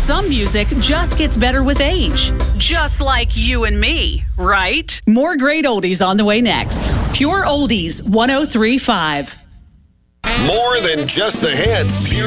some music just gets better with age. Just like you and me, right? More great oldies on the way next. Pure Oldies 103.5. More than just the hits.